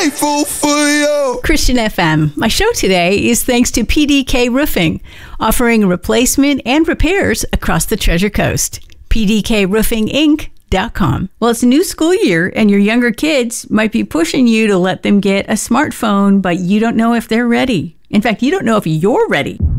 grateful for you. Christian FM. My show today is thanks to PDK Roofing, offering replacement and repairs across the Treasure Coast. PDKRoofingInc.com. Well, it's a new school year, and your younger kids might be pushing you to let them get a smartphone, but you don't know if they're ready. In fact, you don't know if you're ready.